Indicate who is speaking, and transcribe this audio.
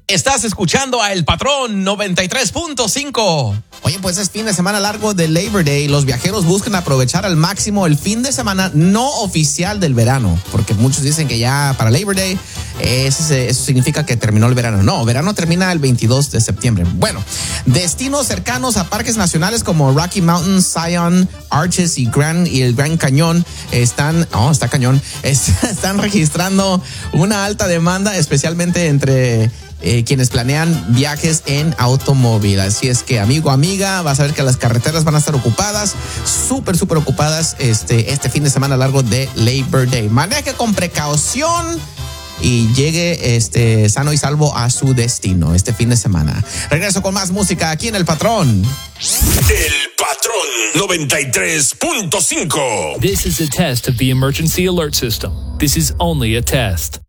Speaker 1: Estás escuchando a El Patrón 93.5.
Speaker 2: Oye, pues es fin de semana largo de Labor Day. Los viajeros buscan aprovechar al máximo el fin de semana no oficial del verano, porque muchos dicen que ya para Labor Day eso significa que terminó el verano. No, verano termina el 22 de septiembre. Bueno, destinos cercanos a parques nacionales como Rocky Mountain, Zion, Arches y el Gran Cañón están registrando una alta demanda, especialmente entre quienes planean viajes en automóvil. Así es que, amigo, amiga, vas a ver que las carreteras van a estar ocupadas, súper ocupadas este fin de semana largo de Labor Day. Maneje con precaución y llegue sano y salvo a su destino este fin de semana. Regreso con más música aquí en El Patrón.
Speaker 3: El Patrón 93.5.
Speaker 4: This is a test of the emergency alert system. This is only a test.